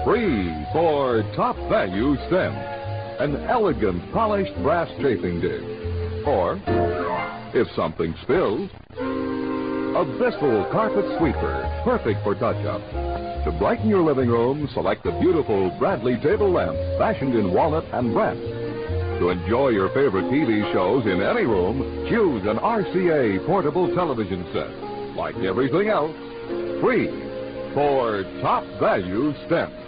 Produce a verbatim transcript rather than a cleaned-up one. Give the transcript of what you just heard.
Free for top value stem. An elegant polished brass chafing dish. Or, if something spills, a Bissell carpet sweeper, perfect for touch-up. To brighten your living room, select the beautiful Bradley table lamp, fashioned in walnut and brass. To enjoy your favorite T V shows in any room, choose an R C A portable television set. Like everything else, free for top value stem.